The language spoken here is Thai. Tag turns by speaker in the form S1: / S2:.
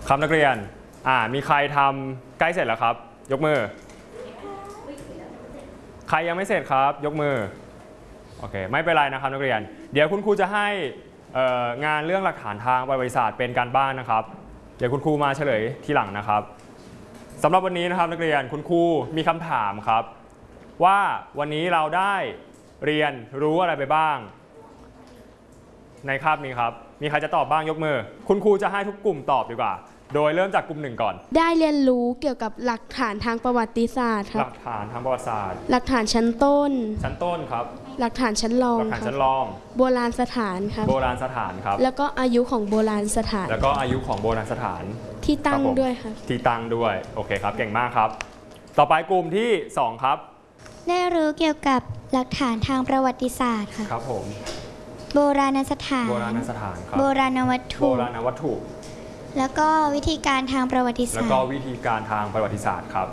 S1: ครับนักเรียนมีใครทำใกล้เสร็จแล้วครับยกมือใครยังไม่เสร็จครับยกมือโอเคไม่เป็นไรนะครับนักเรียนเดี๋ยวคุณครูจะให้งานเรื่องหลักฐานทางประวัติศาสตร์เป็นการบ้านนะครับเดี๋ยวคุณครูมาเฉลยทีหลังนะครับสำหรับวันนี้นะครับนักเรียนคุณครูมีคำถามครับว่าวันนี้เราได้เรียนรู้อะไรไปบ้างในคาบนี้ครับมีใครจะตอบบ้างยกมือคุณครูจะให้ทุกกลุ่มตอบดีกว่าโดยเริ่มจากกลุ่มหนึ่งก่อน
S2: ได้เรียนรู้เกี่ยวกับหลักฐานทางประวัติศาสตร์ครับ
S1: หลักฐานทางประวัติศาสตร์
S2: หลักฐานชั้นต้น
S1: ครับ
S2: หลักฐานชั้นรอง
S1: หลักฐานชั้นรอง
S2: โบราณสถานครับ
S1: โบราณสถานครับ
S2: แล้วก็อายุของโบราณสถาน
S1: แล้วก็อายุของโบราณสถาน
S2: ที่ตั้งด้วยครับ
S1: ที่ตั้งด้วยโอเคครับเก่งมากครับต่อไปกลุ่มที่2ครับ
S3: ได้รู้เกี่ยวกับหลักฐานทางประวัติศาสตร์ค่ะ
S1: ครับผม
S3: โบราณสถาน
S1: ครับ
S3: โบราณวัตถุ
S1: แล้วก็
S3: วิธีการทางประวัติศาสตร์
S1: แล้วก็วิธีการทางประวัติศาสตร์ครับ